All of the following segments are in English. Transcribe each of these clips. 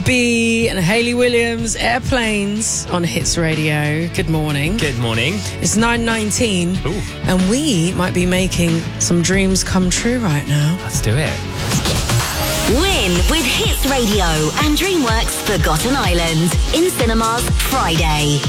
B and Hayley Williams, Airplanes on Hits Radio. Good morning. Good morning. It's 9:19 and we might be making some dreams come true right now. Let's do it. Win with Hits Radio and DreamWorks Forgotten Island in cinemas Friday.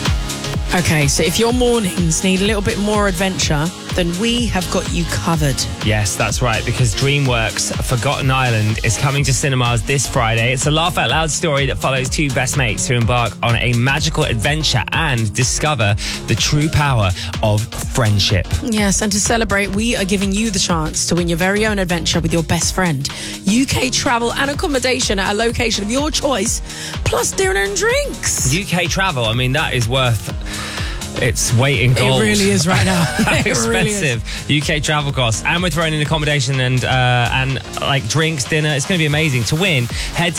Okay, so if your mornings need a little bit more adventure, then we have got you covered. Yes, that's right, because DreamWorks Forgotten Island is coming to cinemas this Friday. It's a laugh-out-loud story that follows two best mates who embark on a magical adventure and discover the true power of friendship. Yes, and to celebrate, we are giving you the chance to win your very own adventure with your best friend. UK travel and accommodation at a location of your choice, plus dinner and drinks. UK travel, I mean, that is worth its weight in gold. It really is right now. Expensive UK travel costs, and we're throwing in accommodation and like drinks, dinner. It's going to be amazing. To win, head to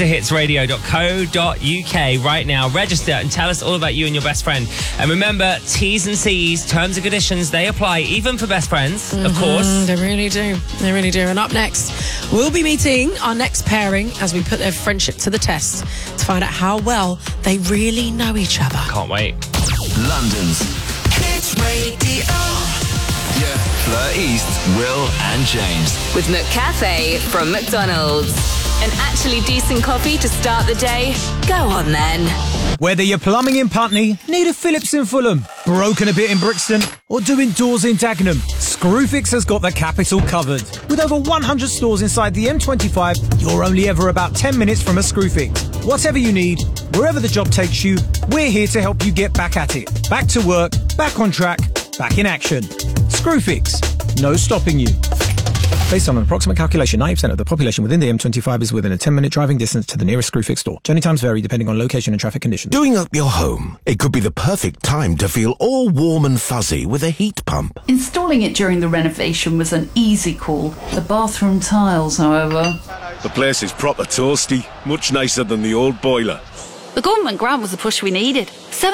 hitsradio.co.uk right now, register and tell us all about you and your best friend. And remember, T's and C's, terms and conditions, they apply even for best friends, of course. They really do. They really do. And up next, we'll be meeting our next pairing as we put their friendship to the test to find out how well they really know each other. Can't wait. London's Hits Radio. Yeah. Fleur East, Will and James. With McCafe from McDonald's. An actually decent coffee to start the day? Go on then. Whether you're plumbing in Putney, need a Phillips in Fulham, broken a bit in Brixton, or doing doors in Dagenham, Screwfix has got the capital covered. With over 100 stores inside the M25, you're only ever about 10 minutes from a Screwfix. Whatever you need, wherever the job takes you, we're here to help you get back at it. Back to work, back on track, back in action. Screwfix, no stopping you. Based on an approximate calculation, 90% of the population within the M25 is within a 10-minute driving distance to the nearest Screwfix store. Journey times vary depending on location and traffic conditions. Doing up your home. It could be the perfect time to feel all warm and fuzzy with a heat pump. Installing it during the renovation was an easy call. The bathroom tiles, however... The place is proper toasty, much nicer than the old boiler. The government grant was the push we needed.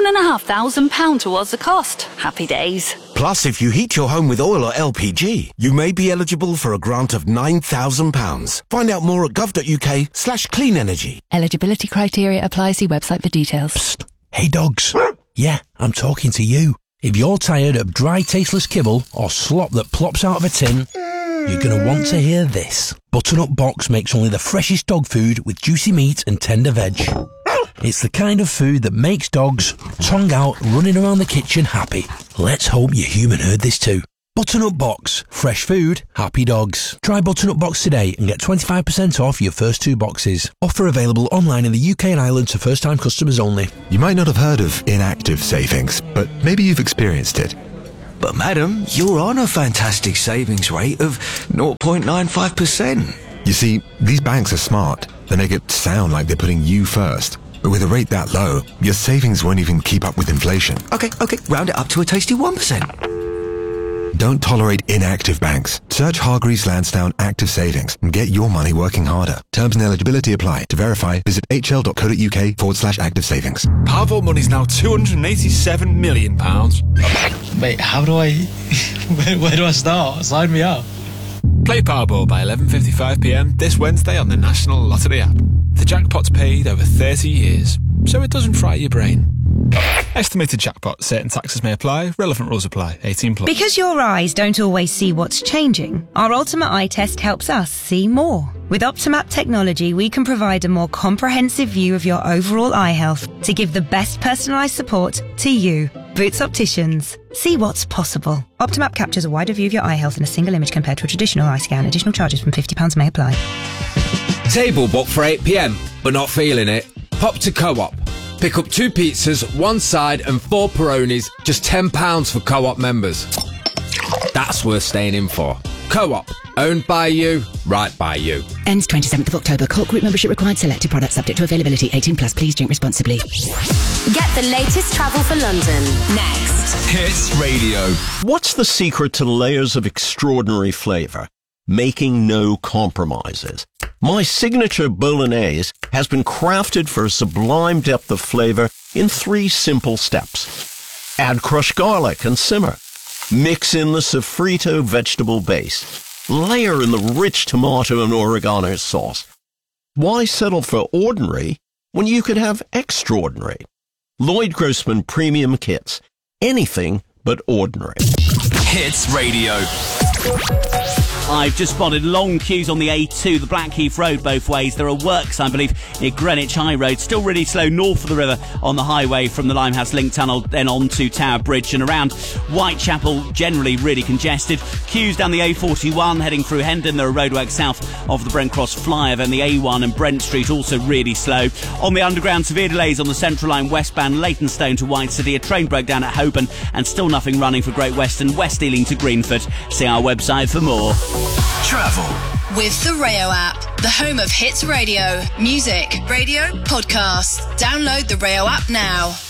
£7,500 towards the cost. Happy days. Plus, if you heat your home with oil or LPG, you may be eligible for a grant of £9,000. Find out more at gov.uk/clean energy. Eligibility criteria apply. See website for details. Psst. Hey dogs. Yeah, I'm talking to you. If you're tired of dry, tasteless kibble or slop that plops out of a tin, you're going to want to hear this. Butternut Box makes only the freshest dog food with juicy meat and tender veg. It's the kind of food that makes dogs, tongue out, running around the kitchen happy. Let's hope your human heard this too. Butternut Box. Fresh food, happy dogs. Try Butternut Box today and get 25% off your first 2 boxes. Offer available online in the UK and Ireland to first-time customers only. You might not have heard of inactive savings, but maybe you've experienced it. But madam, you're on a fantastic savings rate of 0.95%. You see, these banks are smart. They make it sound like they're putting you first. But with a rate that low, your savings won't even keep up with inflation. Okay, round it up to a tasty 1%. Don't tolerate inactive banks. Search Hargreaves Lansdowne Active Savings and get your money working harder. Terms and eligibility apply. To verify, visit hl.co.uk/active savings. Powerball money's now £287 million. Wait, how do I... where do I start? Sign me up. Play Powerball by 11:55pm this Wednesday on the National Lottery app. The jackpot's paid over 30 years, so it doesn't fry your brain. Estimated jackpot. Certain taxes may apply. Relevant rules apply. 18+. Because your eyes don't always see what's changing, our Ultimate Eye Test helps us see more. With Optimap technology, we can provide a more comprehensive view of your overall eye health to give the best personalised support to you. Boots Opticians. See what's possible. Optimap captures a wider view of your eye health in a single image compared to a traditional eye scan. Additional charges from £50 may apply. Table booked for 8pm, but not feeling it? Hop to Co-op. Pick up 2 pizzas, 1 side and 4 Peronis, just £10 for Co-op members. That's worth staying in for. Co-op. Owned by you, right by you. Ends 27th of October. Co-op group membership required. Selected products subject to availability. 18+. Please drink responsibly. Get the latest travel for London. Next. Hits Radio. What's the secret to layers of extraordinary flavour? Making no compromises. My signature bolognese has been crafted for a sublime depth of flavour in 3 simple steps. Add crushed garlic and simmer. Mix in the sofrito vegetable base. Layer in the rich tomato and oregano sauce. Why settle for ordinary when you could have extraordinary? Lloyd Grossman Premium Kits. Anything but ordinary. Hits Radio. I've just spotted long queues on the A2, the Blackheath Road both ways. There are works, I believe, near Greenwich High Road. Still really slow north of the river on the highway from the Limehouse Link Tunnel, then on to Tower Bridge and around Whitechapel, generally really congested. Queues down the A41 heading through Hendon. There are roadworks south of the Brent Cross flyover, and the A1 and Brent Street also really slow. On the Underground, severe delays on the Central Line westbound, Leytonstone to White City. A train broke down at Holborn, and still nothing running for Great Western, West Ealing to Greenford. See our website for more. Travel with the Rayo app, the home of hits radio, music, radio, podcasts. Download the Rayo app now.